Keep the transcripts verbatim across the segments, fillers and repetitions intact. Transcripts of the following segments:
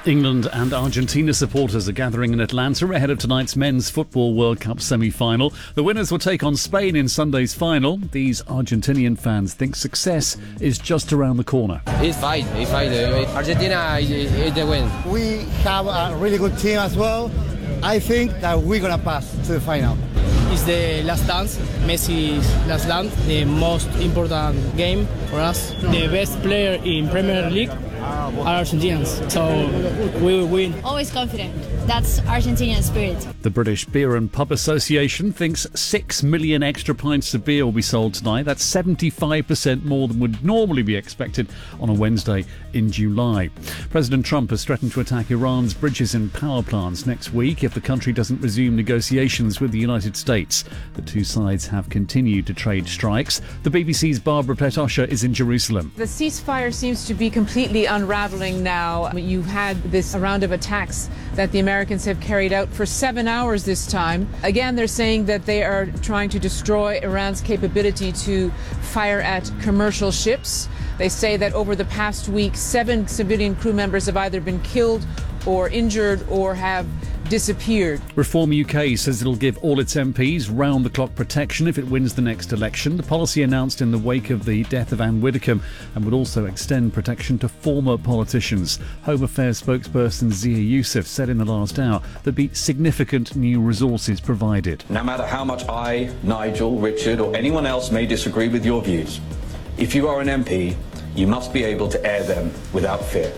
England and Argentina supporters are gathering in Atlanta ahead of tonight's Men's Football World Cup semi-final. The winners will take on Spain in Sunday's final. These Argentinian fans think success is just around the corner. It's fine, it's fine. Argentina is the win. We have a really good team as well. I think that we're going to pass to the final. It's the last dance, Messi's last dance, the most important game for us. The best player in Premier League are Argentinians, so we will win. Always confident. That's Argentinian spirit. The British Beer and Pub Association thinks six million extra pints of beer will be sold tonight. That's seventy-five percent more than would normally be expected on a Wednesday in July. President Trump has threatened to attack Iran's bridges and power plants next week if the country doesn't resume negotiations with the United States. The two sides have continued to trade strikes. The B B C's Barbara Petosha is in Jerusalem. The ceasefire seems to be completely unraveling now. You've had this round of attacks that the Americans have carried out for seven hours this time. Again, they're saying that they are trying to destroy Iran's capability to fire at commercial ships. They say that over the past week, seven civilian crew members have either been killed or injured or have disappeared. Reform U K says it'll give all its M Ps round-the-clock protection if it wins the next election. The policy announced in the wake of the death of Anne Widdecombe and would also extend protection to former politicians. Home Affairs spokesperson Zia Youssef said in the last hour there'd be significant new resources provided. No matter how much I, Nigel, Richard or anyone else may disagree with your views, if you are an M P, you must be able to air them without fear.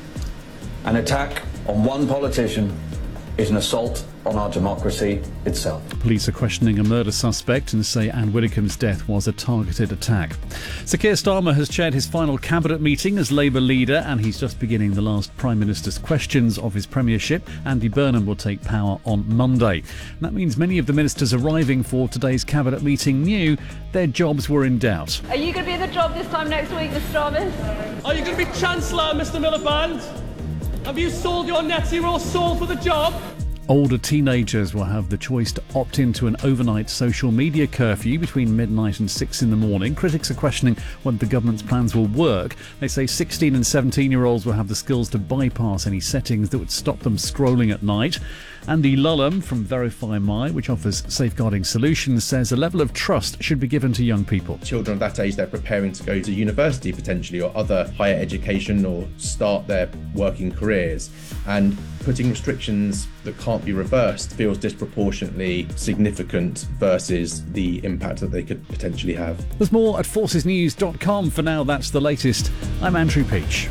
An attack on one politician is an assault on our democracy itself. Police are questioning a murder suspect and say Anne Widdecombe's death was a targeted attack. Sir Keir Starmer has chaired his final cabinet meeting as Labour leader, and he's just beginning the last Prime Minister's questions of his premiership. Andy Burnham will take power on Monday. And that means many of the ministers arriving for today's cabinet meeting knew their jobs were in doubt. Are you going to be in the job this time next week, Mister Jarvis? Are you going to be Chancellor, Mister Miliband? Have you sold your net zero soul for the job? Older teenagers will have the choice to opt into an overnight social media curfew between midnight and six in the morning. Critics are questioning whether the government's plans will work. They say sixteen and seventeen-year-olds will have the skills to bypass any settings that would stop them scrolling at night. Andy Lulham from Verify My, which offers safeguarding solutions, says a level of trust should be given to young people. Children of that age, they're preparing to go to university potentially or other higher education or start their working careers. And putting restrictions that can't be reversed feels disproportionately significant versus the impact that they could potentially have. There's more at forces news dot com. For now, that's the latest. I'm Andrew Peach.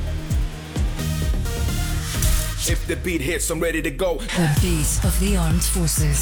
If the beat hits, I'm ready to go. The beat of the armed forces.